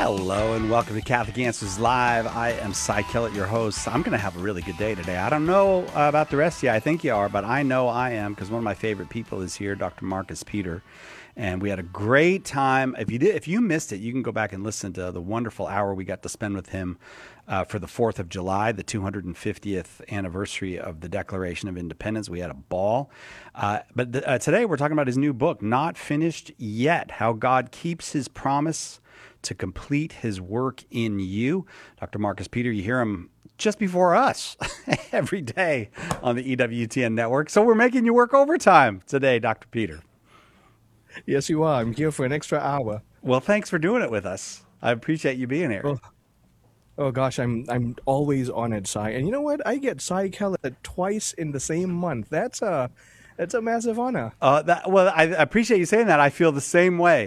Hello and welcome to Catholic Answers Live. I am Cy Kellett, your host. I'm going to have a really good day today. I don't know about the rest of you. I think you are, but I know I am because one of my favorite people is here, Dr. Marcus Peter. And we had a great time. If you missed it, you can go back and listen to the wonderful hour we got to spend with him for the 4th of July, the 250th anniversary of the Declaration of Independence. We had a ball. But today we're talking about his new book, Not Finished Yet, How God Keeps His Promise to Complete His Work in You. Dr. Marcus Peter, you hear him just before us every day on the EWTN network. So we're making you work overtime today, Dr. Peter. Yes, you are. I'm here for an extra hour. Well, thanks for doing it with us. I appreciate you being here. Oh gosh, I'm always honored, Cy. And you know what? I get Cy Kellett twice in the same month. That's a massive honor. I appreciate you saying that. I feel the same way.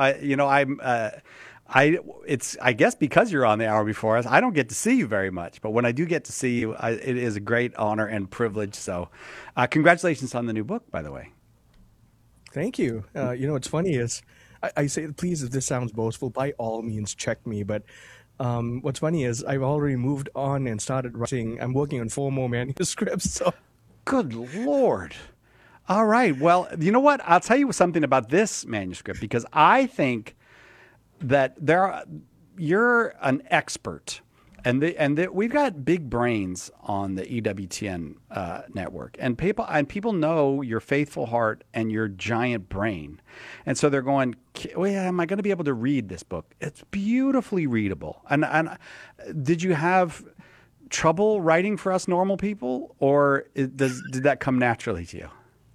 It's I guess because you're on the hour before us, I don't get to see you very much. But when I do get to see you, it is a great honor and privilege. So, congratulations on the new book, by the way. Thank you. What's funny is I say, please, if this sounds boastful, by all means, check me. But what's funny is I've already moved on and started writing. I'm working on 4 more manuscripts. So, good Lord. All right. Well, you know what? I'll tell you something about this manuscript because I think that you're an expert, and we've got big brains on the EWTN network, and people know your faithful heart and your giant brain, and so they're going, well, am I going to be able to read this book? It's beautifully readable. And did you have trouble writing for us normal people, or did that come naturally to you?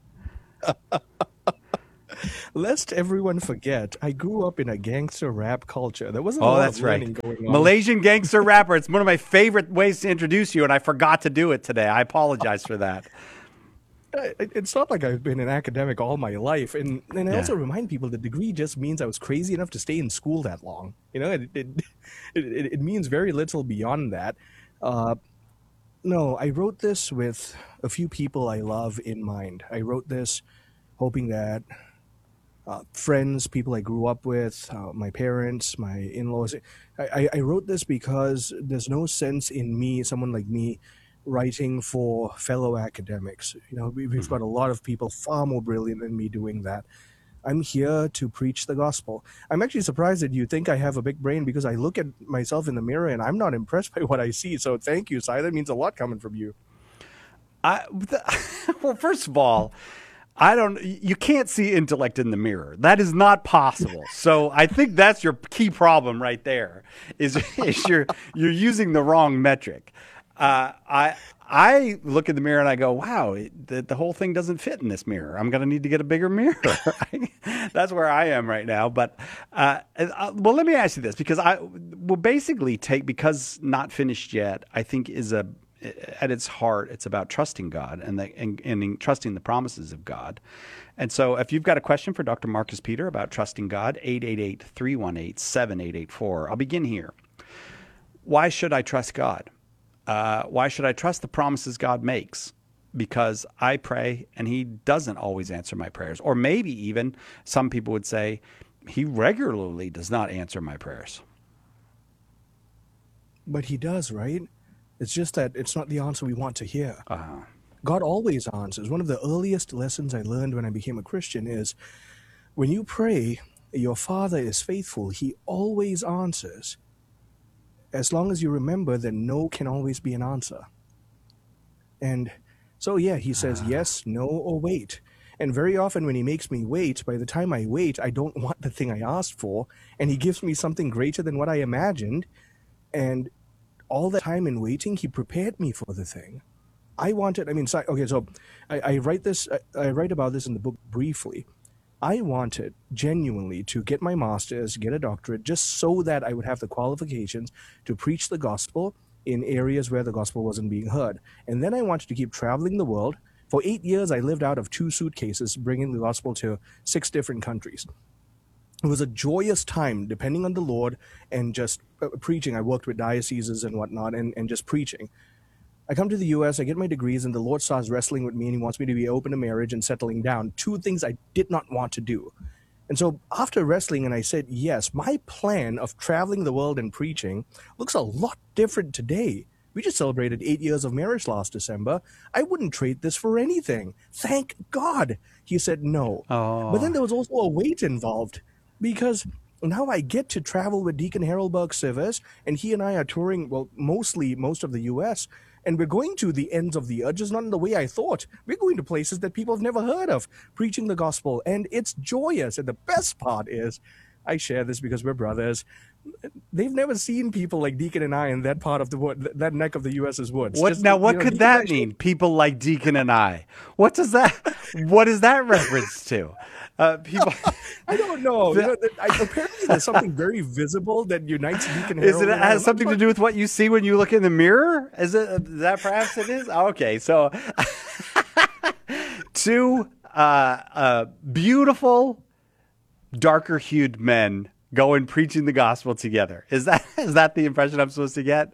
Lest everyone forget, I grew up in a gangster rap culture. There wasn't a lot of learning going on. Malaysian gangster rapper. It's one of my favorite ways to introduce you, and I forgot to do it today. I apologize for that. It's not like I've been an academic all my life. And I also remind people the degree just means I was crazy enough to stay in school that long. You know, it means very little beyond that. No, I wrote this with a few people I love in mind. I wrote this hoping that friends, people I grew up with, my parents, my in-laws. I wrote this because there's no sense in me, someone like me, writing for fellow academics. You know, we've got a lot of people far more brilliant than me doing that. I'm here to preach the gospel. I'm actually surprised that you think I have a big brain because I look at myself in the mirror and I'm not impressed by what I see. So thank you, Cy. That means a lot coming from you. Well, first of all, you can't see intellect in the mirror. That is not possible. So I think that's your key problem right there is you're using the wrong metric. I look in the mirror and I go, wow, the whole thing doesn't fit in this mirror. I'm going to need to get a bigger mirror. That's where I am right now. But, well, let me ask you this, because because Not Finished Yet, I think at its heart, it's about trusting God and trusting the promises of God. And so if you've got a question for Dr. Marcus Peter about trusting God, 888-318-7884. I'll begin here. Why should I trust God? Why should I trust the promises God makes? Because I pray and he doesn't always answer my prayers. Or maybe even some people would say he regularly does not answer my prayers. But he does, right? It's just that it's not the answer we want to hear. Uh-huh. God always answers. One of the earliest lessons I learned when I became a Christian is when you pray, your Father is faithful. He always answers. As long as you remember that no can always be an answer. And so, yeah, he says yes, no, or wait. And very often when he makes me wait, by the time I wait, I don't want the thing I asked for. And he gives me something greater than what I imagined. And all that time in waiting, he prepared me for the thing. I write about this in the book briefly. I wanted genuinely to get my master's, get a doctorate, just so that I would have the qualifications to preach the gospel in areas where the gospel wasn't being heard. And then I wanted to keep traveling the world. For 8 years, I lived out of 2 suitcases, bringing the gospel to 6 different countries. It was a joyous time, depending on the Lord, and just preaching. I worked with dioceses and whatnot, and just preaching. I come to the U.S., I get my degrees, and the Lord starts wrestling with me, and he wants me to be open to marriage and settling down. 2 things I did not want to do. And so after wrestling, and I said, yes, my plan of traveling the world and preaching looks a lot different today. We just celebrated 8 years of marriage last December. I wouldn't trade this for anything. Thank God. He said no. But then Oh, there was also a weight involved because now I get to travel with Deacon Harold Burke Sivers, and he and I are touring, well, mostly most of the U.S., and we're going to the ends of the earth, just not in the way I thought. We're going to places that people have never heard of, preaching the gospel, and it's joyous. And the best part is, I share this because we're brothers. They've never seen people like Deacon and I in that part of the wood, that neck of the U.S.'s woods. what Just, now? What could Deacon and I that mean? People like Deacon and I. What does that? What is that reference to? People. I don't know. Apparently, there's something very visible that unites Deacon Is Harold it and I. has something to do with what you see when you look in the mirror? Is it that perhaps it is? Okay, so two beautiful, darker hued men going preaching the gospel together. Is that the impression I'm supposed to get?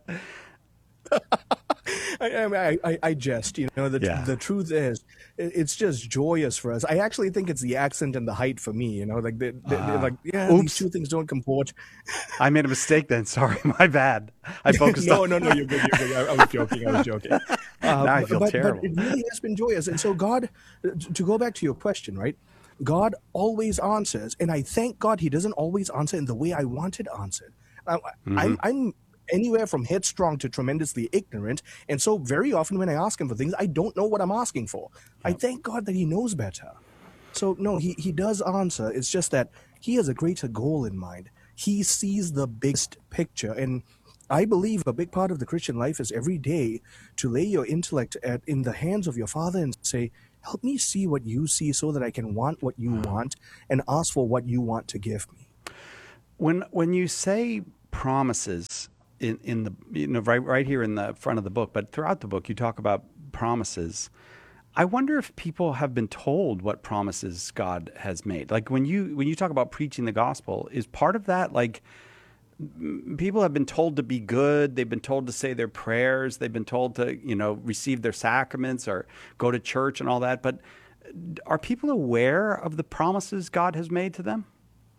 I jest. Yeah. The truth is, it's just joyous for us. I actually think it's the accent and the height for me. Like they're like, yeah, Oops. these two things don't comport. I made a mistake then. Sorry, my bad. I focused No, on. no, you're good. You're good. I was joking. Now I feel terrible. But it really has been joyous. And so God, to go back to your question, right? God always answers, and I thank God He doesn't always answer in the way I want it answered. I'm anywhere from headstrong to tremendously ignorant, and so very often when I ask Him for things, I don't know what I'm asking for. I thank God that He knows better. So no, he does answer. It's just that He has a greater goal in mind. He sees the biggest picture, and I believe a big part of the Christian life is every day to lay your intellect in the hands of your Father and say, help me see what you see so that I can want what you want and ask for what you want to give me. When you say promises in the right here in the front of the book, but throughout the book you talk about promises. I wonder if people have been told what promises God has made. Like when you talk about preaching the gospel, is part of that like people have been told to be good, they've been told to say their prayers, they've been told to, receive their sacraments or go to church and all that, but are people aware of the promises God has made to them?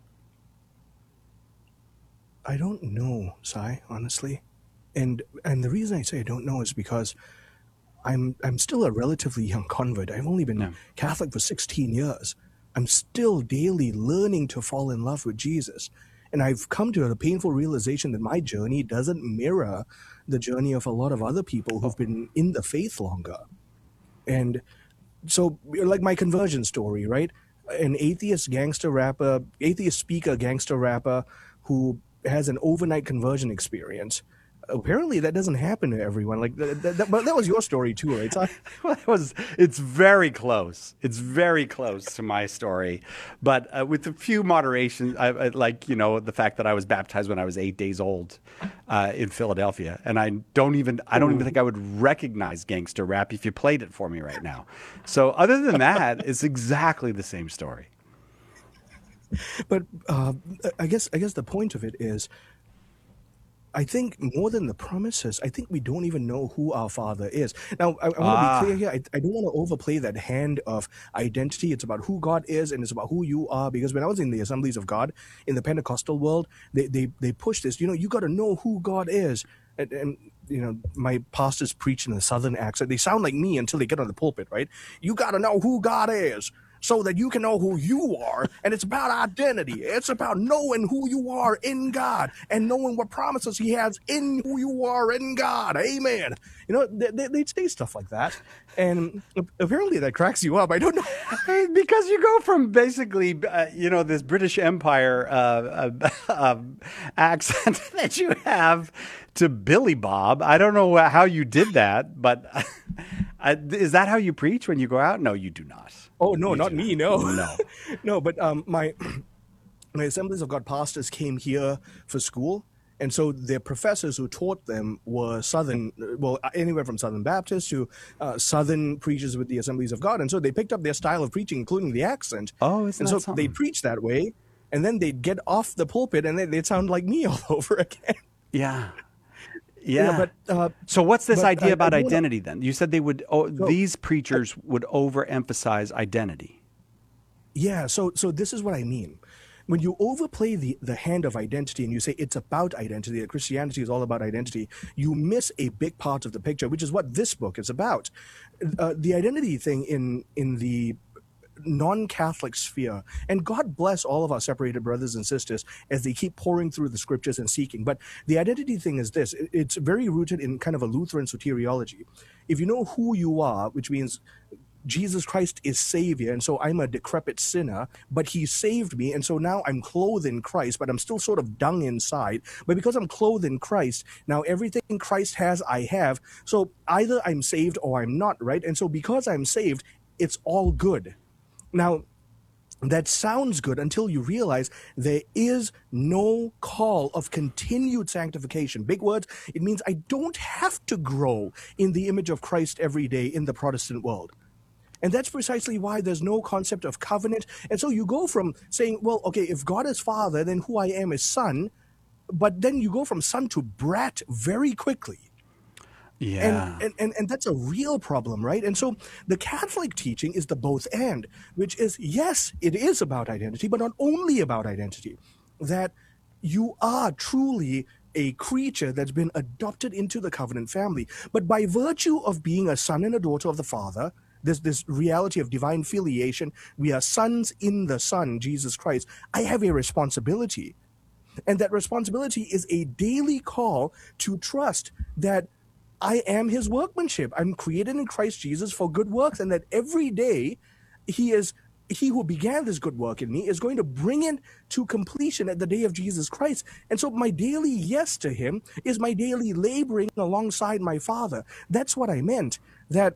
I don't know, Sai, honestly. And the reason I say I don't know is because I'm still a relatively young convert. I've only been Yeah. Catholic for 16 years. I'm still daily learning to fall in love with Jesus. And I've come to a painful realization that my journey doesn't mirror the journey of a lot of other people who've been in the faith longer. And so, like my conversion story, right? An atheist speaker, gangster rapper who has an overnight conversion experience. Apparently, that doesn't happen to everyone. Like, but that was your story too, right? It's very close. It's very close to my story, but with a few moderations. I like the fact that I was baptized when I was 8 days old in Philadelphia, and I don't even think I would recognize gangster rap if you played it for me right now. So other than that, it's exactly the same story. But I guess the point of it is, I think more than the promises, I think we don't even know who our Father is. Now, I want to be clear here. I don't want to overplay that hand of identity. It's about who God is and it's about who you are. Because when I was in the Assemblies of God, in the Pentecostal world, they push this, you got to know who God is. And my pastors preach in a Southern accent. They sound like me until they get on the pulpit, right? You got to know who God is, so that you can know who you are. And it's about identity. It's about knowing who you are in God and knowing what promises He has in who you are in God. Amen. They'd say stuff like that. And apparently that cracks you up. I don't know. Because you go from basically, this British Empire accent that you have to Billy Bob. I don't know how you did that, but is that how you preach when you go out? No, you do not. Oh, no, not me. No. No. No, but my Assemblies of God pastors came here for school. And so their professors who taught them were anywhere from Southern Baptists to Southern preachers with the Assemblies of God. And so they picked up their style of preaching, including the accent. Oh, isn't and that so something? they preached that way. And then they'd get off the pulpit and they'd sound like me all over again. Yeah. Yeah. But so what's this idea about I don't know. identity then? You said these preachers would overemphasize identity. Yeah, so this is what I mean. when you overplay the hand of identity and you say it's about identity, that Christianity is all about identity, you miss a big part of the picture, which is what this book is about. The identity thing in the non-Catholic sphere, and God bless all of our separated brothers and sisters as they keep pouring through the scriptures and seeking. But the identity thing is this: it's very rooted in kind of a Lutheran soteriology. If you know who you are, which means Jesus Christ is Savior, and so I'm a decrepit sinner, but He saved me, and so now I'm clothed in Christ, but I'm still sort of dung inside. But because I'm clothed in Christ, now everything Christ has, I have. So either I'm saved or I'm not, right? And so because I'm saved, it's all good. Now, that sounds good until you realize there is no call of continued sanctification. Big words. It means I don't have to grow in the image of Christ every day in the Protestant world. And that's precisely why there's no concept of covenant. And so you go from saying, well, okay, if God is Father, then who I am is Son. But then you go from son to brat very quickly. Yeah. And that's a real problem, right? And so the Catholic teaching is the both and, which is, yes, it is about identity, but not only about identity. That you are truly a creature that's been adopted into the covenant family. But by virtue of being a son and a daughter of the Father, there's this reality of divine filiation. We are sons in the Son, Jesus Christ. I have a responsibility. And that responsibility is a daily call to trust that I am His workmanship. I'm created in Christ Jesus for good works, and that every day He who began this good work in me is going to bring it to completion at the day of Jesus Christ. And so my daily yes to Him is my daily laboring alongside my Father. That's what I meant. That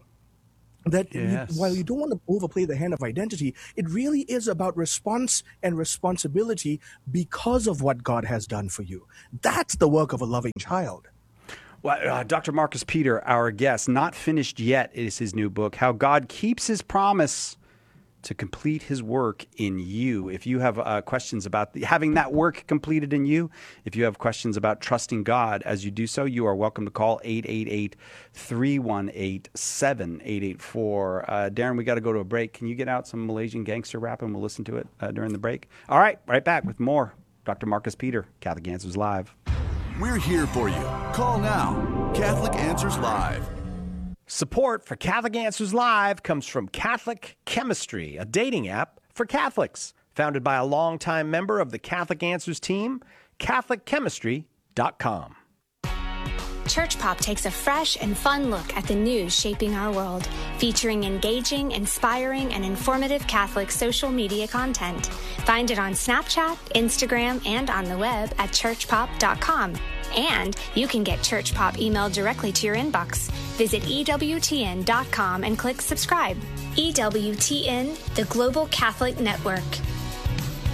yes. While you don't want to overplay the hand of identity, it really is about response and responsibility because of what God has done for you. That's the work of a loving child. Well, Dr. Marcus Peter, our guest, Not Finished Yet is his new book, How God Keeps His Promise to Complete His Work in You. If you have questions about having that work completed in you, if you have questions about trusting God as you do so, you are welcome to call 888-318-7884. Darren, we got to go to a break. Can you get out some Malaysian gangster rap and we'll listen to it during the break? All right, right back with more. Dr. Marcus Peter, Catholic Answers Live. We're here for you. Call now. Catholic Answers Live. Support for Catholic Answers Live comes from Catholic Chemistry, a dating app for Catholics. Founded by a longtime member of the Catholic Answers team, CatholicChemistry.com. Church Pop takes a fresh and fun look at the news shaping our world, featuring engaging, inspiring, and informative Catholic social media content. Find it on Snapchat, Instagram, and on the web at churchpop.com. And you can get Church Pop emailed directly to your inbox. Visit EWTN.com and click subscribe. EWTN, the Global Catholic Network.